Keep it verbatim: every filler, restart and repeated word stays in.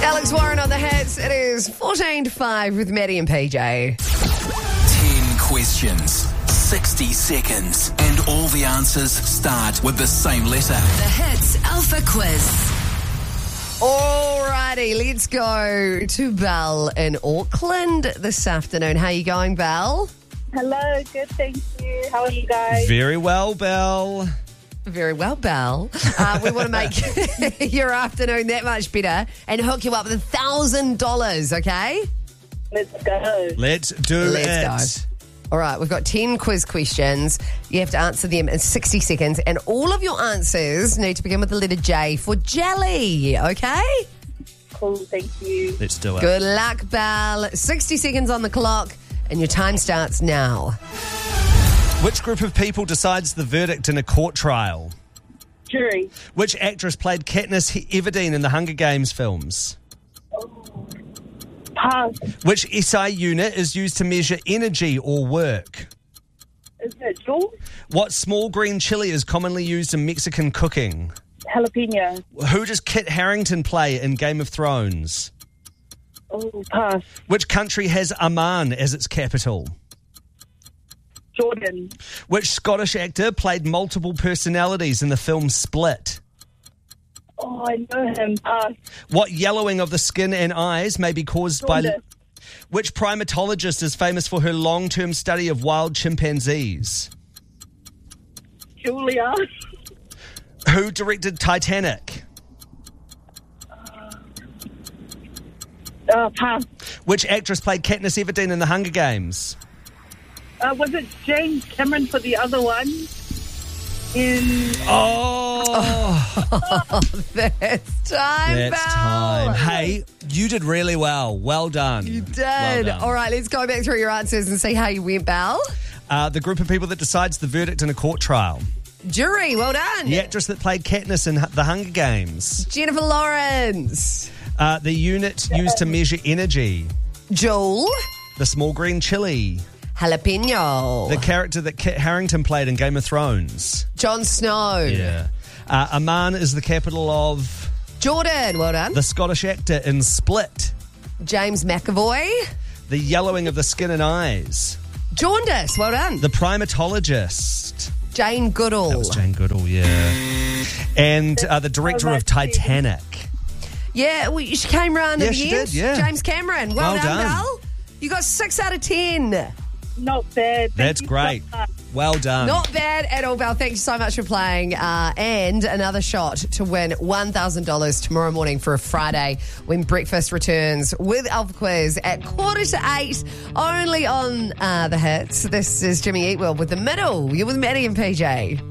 Alex Warren on the hits. It is fourteen to five with Maddie and P J. ten questions, sixty seconds, and all the answers start with the same letter. The Hits Alpha Quiz. Alrighty, let's go to Belle in Auckland this afternoon. How are you going, Belle? Hello, good, thank you. How are you guys? Very well, Belle. Very well, Belle. Uh, we want to make your afternoon that much better and hook you up with a thousand dollars, okay? Let's go. Let's do Let's it. go. All right, we've got ten quiz questions. You have to answer them in sixty seconds, and all of your answers need to begin with the letter J for jelly, okay? Cool, thank you. Let's do it. Good luck, Belle. sixty seconds on the clock, and your time starts now. Which group of people decides the verdict in a court trial? Jury. Which actress played Katniss Everdeen in the Hunger Games films? Pass. Which S I unit is used to measure energy or work? Is it Joule? What small green chili is commonly used in Mexican cooking? Jalapeno. Who does Kit Harington play in Game of Thrones? Oh, pass. Which country has Amman as its capital? Jordan. Which Scottish actor played multiple personalities in the film Split? Oh, I know him. Pass. What yellowing of the skin and eyes may be caused Jaundice. by... Which primatologist is famous for her long-term study of wild chimpanzees? Julia. Who directed Titanic? Uh, pass. Which actress played Katniss Everdeen in the Hunger Games? Uh, was it James Cameron for the other one? In... Oh! That's time, That's Belle. time. Hey, you did really well. Well done. You did. Well done. All right, let's go back through your answers and see how you went, Belle. Uh, the group of people that decides the verdict in a court trial. Jury, well done. The actress that played Katniss in the Hunger Games. Jennifer Lawrence. Uh, the unit used to measure energy. Joule. The small green chili. Jalapeno. The character that Kit Harington played in Game of Thrones. Jon Snow. Yeah. Uh, Amman is the capital of... Jordan, well done. The Scottish actor in Split. James McAvoy. The yellowing of the skin and eyes. Jaundice, well done. The primatologist. Jane Goodall. That was Jane Goodall, yeah. And uh, the director of Titanic. Yeah, well, she came round Yeah, in the she end. did, yeah. James Cameron, well, Well done, done. Belle. You got six out of ten. Not bad. Thank That's you great. so much. Well done. Not bad at all, Belle. Thank you so much for playing. Uh, and another shot to win one thousand dollars tomorrow morning for a Friday when breakfast returns with Alpha Quiz at quarter to eight, only on uh, The Hits. This is Jimmy Eatwell with The Middle. You're with Maddie and P J.